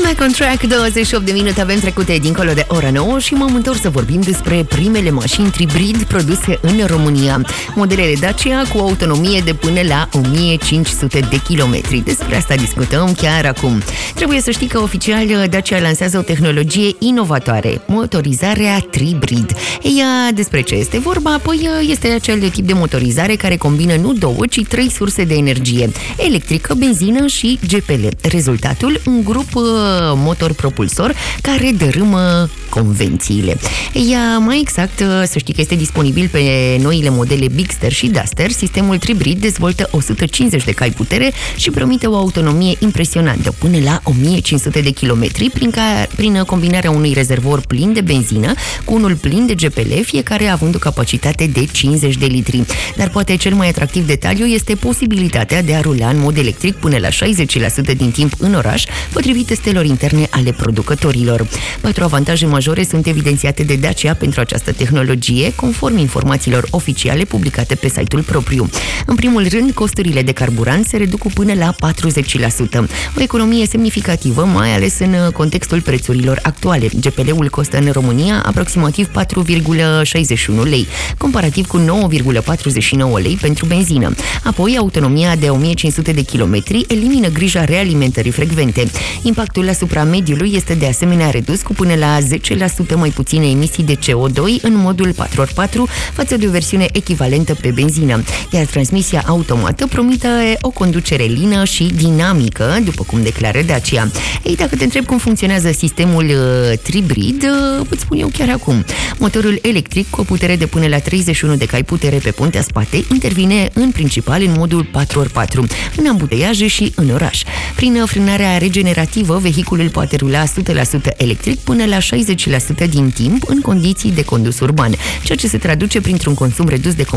Back on track, 28 de minute avem trecute dincolo de ora 9 și m-am întors să vorbim despre primele mașini tribrid produse în România. Modelele Dacia cu autonomie de până la 1500 de kilometri. Despre asta discutăm chiar acum. Trebuie să știi că oficial Dacia lansează o tehnologie inovatoare, motorizarea tribrid. Ea despre ce este vorba? Păi este acel de tip de motorizare care combină nu două, ci 3 surse de energie: electrică, benzină și GPL. Rezultatul, un grup motor propulsor care dărâmă convențiile. Ea, mai exact, să știi că este disponibil pe noile modele Bigster și Duster. Sistemul tribrid dezvoltă 150 de cai putere și promite o autonomie impresionantă, până la 1500 de kilometri, prin combinarea unui rezervor plin de benzină cu unul plin de GPL, fiecare având o capacitate de 50 de litri. Dar poate cel mai atractiv detaliu este posibilitatea de a rula în mod electric până la 60% din timp în oraș, potrivit testelor interne ale producătorilor. 4 avantaje majore sunt evidențiate de Dacia pentru această tehnologie, conform informațiilor oficiale publicate pe site-ul propriu. În primul rând, costurile de carburant se reduc cu până la 40%. O economie semnificativă, mai ales în contextul prețurilor actuale. GPL-ul costă în România aproximativ 4,61 lei, comparativ cu 9,49 lei pentru benzină. Apoi, autonomia de 1500 de kilometri elimină grija realimentării frecvente. Impactul asupra mediului este de asemenea redus cu până la 10% mai puține emisii de CO2 în modul 4x4 față de o versiune echivalentă pe benzină, iar transmisia automată promite o conducere lină și dinamică, după cum declară Dacia. Ei, dacă te întreb cum funcționează sistemul tribrid, îți spun eu chiar acum. Motorul electric cu o putere de până la 31 de cai putere pe puntea spate intervine în principal în modul 4x4, în ambuteiaje și în oraș. Prin frânarea regenerativă, vehiculul poate rula 100% electric până la 60% din timp în condiții de condus urban, ceea ce se traduce printr-un consum redus de